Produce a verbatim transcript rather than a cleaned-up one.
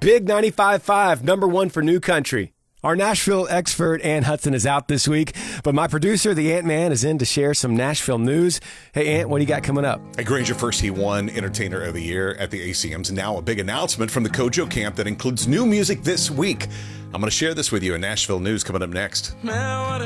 Big ninety-five point five, number one for new country. Our Nashville expert, Ant Hudson, is out this week, but my producer, the Ant-Man, is in to share some Nashville news. Hey, Ant, what do you got coming up? At Granger First, he won Entertainer of the Year at the A C Ms. Now a big announcement from the Kojo camp that includes new music this week. I'm going to share this with you in Nashville news coming up next.